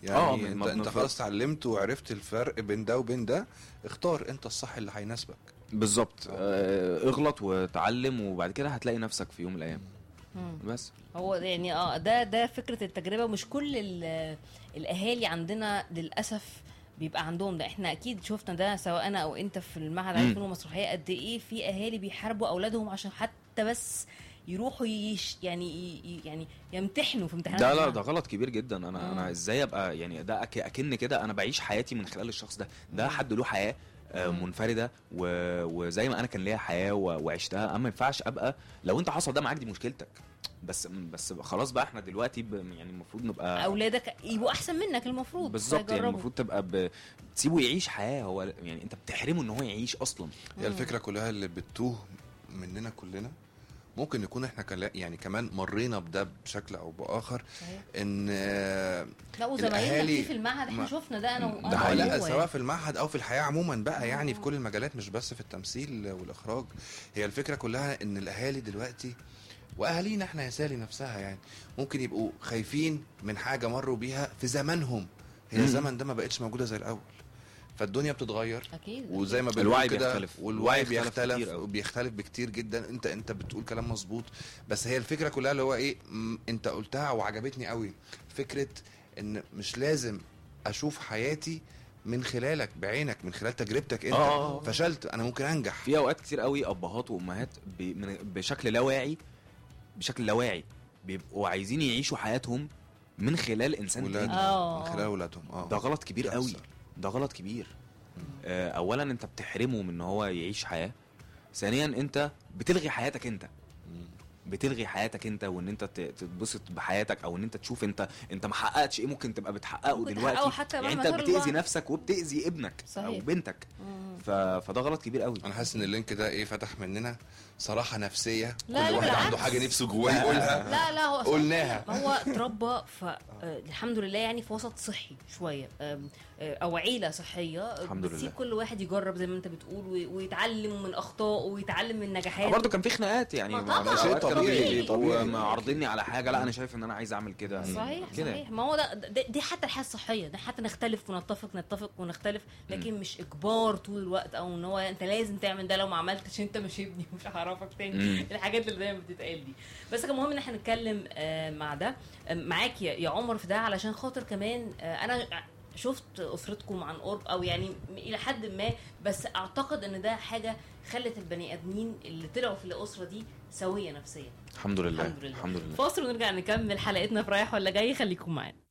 يعني انت خلاص اتعلمت وعرفت الفرق بين ده وبين ده، اختار انت الصح اللي هيناسبك. بالظبط. اغلط وتعلم، وبعد كده هتلاقي نفسك في يوم من الايام. بس هو يعني ده فكرة التجربة. مش كل الاهالي عندنا للأسف بيبقى عندهم ده. احنا اكيد شفنا ده سواء انا او انت في المعهد العالي للفنون والمسرحيه، قد ايه في اهالي بيحاربوا اولادهم عشان حتى بس يروحوا يعني يمتحنوا في امتحانات. لا ده غلط كبير جدا. انا ازاي ابقى يعني ده اكن كده انا بعيش حياتي من خلال الشخص ده حد له حياه منفرده، وزي ما انا كان ليا حياه وعشتها. اما ما ينفعش ابقى لو انت حصل ده معاك دي مشكلتك، بس خلاص بقى احنا دلوقتي يعني المفروض نبقى اولادك يبقوا احسن منك المفروض. بالظبط. يعني المفروض تبقى تسيبه يعيش حياه، هو يعني انت بتحرمه ان هو يعيش اصلا. هي الفكره كلها اللي بتوه مننا كلنا، ممكن نكون احنا يعني كمان مرينا بده بشكل او باخر. ان لا وزمايلنا في المعهد احنا شفنا ده انا لا سواء في المعهد او في الحياه عموما بقى، يعني في كل المجالات مش بس في التمثيل والاخراج. هي الفكره كلها ان الاهالي دلوقتي واهالينا احنا يا سالي نفسها يعني ممكن يبقوا خايفين من حاجه مروا بيها في زمانهم. هي الزمن ده ما بقتش موجوده زي الاول، فالدنيا بتتغير اكيد. وزي ما الوعي بيختلف، والوعي بيختلف بكتير جدا. انت بتقول كلام مظبوط، بس هي الفكره كلها اللي هو ايه، انت قلتها وعجبتني قوي، فكره ان مش لازم اشوف حياتي من خلالك بعينك، من خلال تجربتك انت. فشلت انا ممكن انجح. في اوقات كتير قوي ابهات وامهات بشكل لا واعي بيبقوا عايزين يعيشوا حياتهم من خلال انسان تاني، من خلال اولادهم. ده غلط كبير قوي، ده غلط كبير. اولا انت بتحرمه من ان هو يعيش حياه. ثانيا انت بتلغي حياتك انت وان انت تتبسط بحياتك، او ان انت تشوف انت ما حققتش ايه ممكن تبقى بتحققه دلوقتي. يعني انت بتأذي نفسك وبتأذي ابنك صحيح. او بنتك. فده غلط كبير قوي. انا حاسس ان اللينك ده ايه فتح مننا صراحه نفسيه. كل واحد عنده حاجه نفسه جواه يقولها. لا هو قلناها. هو اتربى الحمد لله يعني في وسط صحي شويه، او عيله صحيه بتسيب كل واحد يجرب زي ما انت بتقول ويتعلم من اخطائه ويتعلم من نجاحاته. برضه كان في خناقات يعني، ده شيء طبيعي. ما عارضيني على حاجه، لا انا شايف ان انا عايز اعمل كده. صحيح. ما هو دي حتى الحياه الصحيه، ده حتى نختلف ونتفق ونختلف، لكن مش اجبار طول الوقت، او ان هو انت لازم تعمل ده، لو ما عملتش انت مش ابني ومش هعرفك تاني. الحاجات اللي دايما بتتقال دي. بس كان مهم ان احنا نتكلم مع ده معاك يا عمر في ده، علشان خاطر كمان انا شفت اسرتكم عن قرب، او يعني الى حد ما، بس اعتقد ان ده حاجه خلت البني ادمين اللي طلعوا في الاسره دي سويه نفسيا. الحمد لله. فاصل ونرجع نكمل حلقتنا في رايح ولا جاي. خليكم معانا.